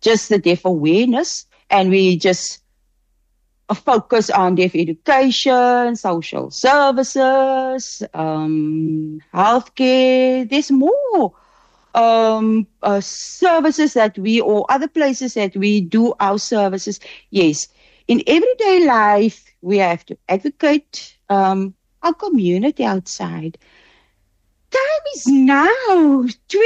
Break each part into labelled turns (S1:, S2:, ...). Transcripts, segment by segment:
S1: just the deaf awareness, and we just focus on deaf education, social services, healthcare. There's more services that or other places that we do our services. Yes, in everyday life, we have to advocate our community outside. Time is now,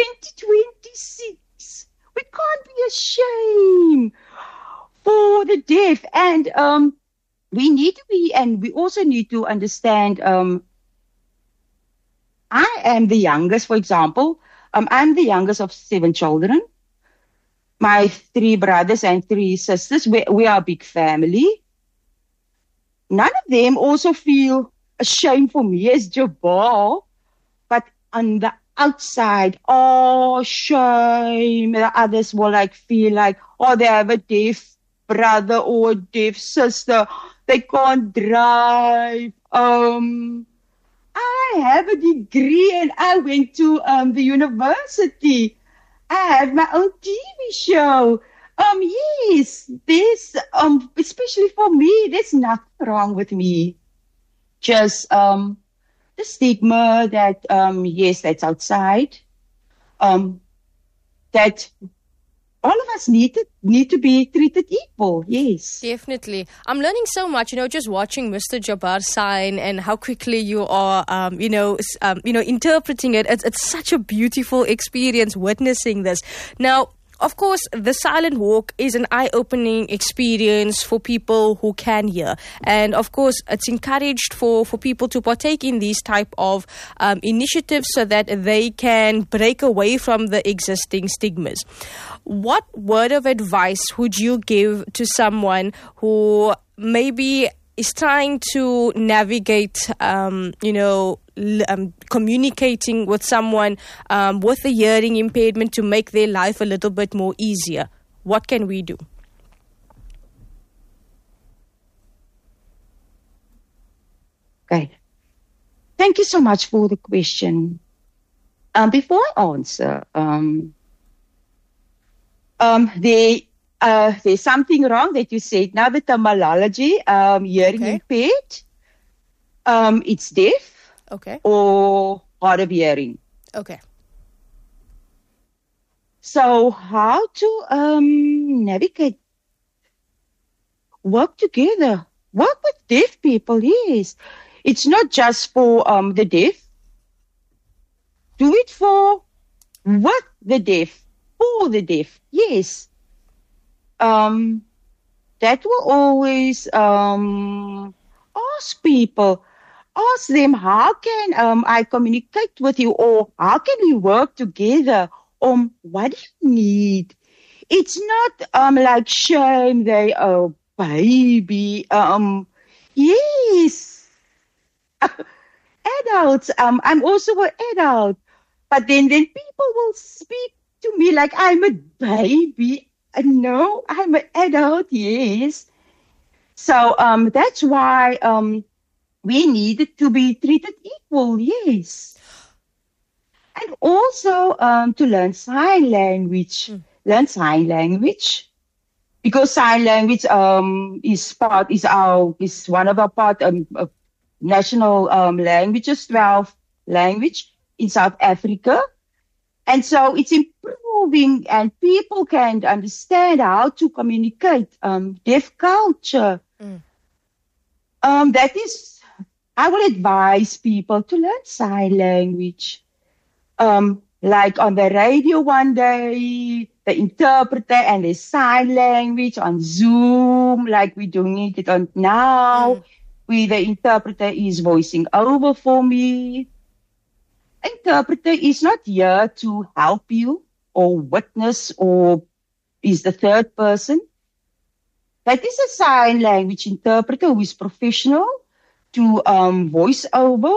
S1: 2026. We can't be ashamed for the deaf, and we need to be, and we also need to understand. I am the youngest, for example. I'm the youngest of 7 children. My 3 brothers and 3 sisters. We are a big family. None of them also feel ashamed for me as Jabbar, but on the outside, shame. The others will feel like, they have a deaf brother or a deaf sister. They can't drive. I have a degree and I went to the university. I have my own TV show. Yes, there's especially for me, there's nothing wrong with me. Just the stigma that yes, that's outside. That all of us need to be treated equal. Yes,
S2: definitely. I'm learning so much, just watching Mr. Jabbar sign and how quickly you are, interpreting it. It's such a beautiful experience witnessing this. Now, of course, the silent walk is an eye-opening experience for people who can hear. And of course, it's encouraged for people to partake in these type of initiatives so that they can break away from the existing stigmas. What word of advice would you give to someone who maybe is trying to navigate, communicating with someone with a hearing impairment to make their life a little bit more easier? What can we do?
S1: Okay. Thank you so much for the question. Before I answer, there's something wrong that you said. Now the terminology, hearing impaired, it's deaf.
S2: Okay.
S1: Or hard of hearing.
S2: Okay.
S1: So how to navigate? Work together. Work with deaf people, yes. It's not just for the deaf. Do it for what the deaf, for the deaf, yes. That will always ask people. Ask them, how can I communicate with you, or how can we work together? What do you need? It's not like shame, they baby. Yes. Adults, I'm also an adult. But then people will speak to me like I'm a baby. No, I'm an adult, yes. So that's why we needed to be treated equal, yes. And also to learn sign language. Learn sign language. Because sign language is one of our part national languages, 12 language in South Africa. And so it's improving and people can understand how to communicate deaf culture. That is, I will advise people to learn sign language. Like on the radio one day, the interpreter and the sign language on Zoom, like we're doing it on now. The interpreter is voicing over for me. Interpreter is not here to help you or witness or is the third person. That is a sign language interpreter who is professional to voice over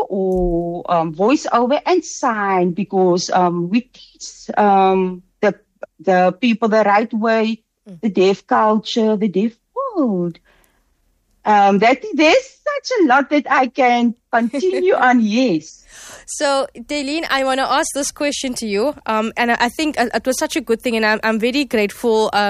S1: and sign, because we teach the people the right way, the deaf culture, the deaf world. There's such a lot that I can continue on, yes.
S2: So, Daylene, I want to ask this question to you, and I think it was such a good thing, and I'm very grateful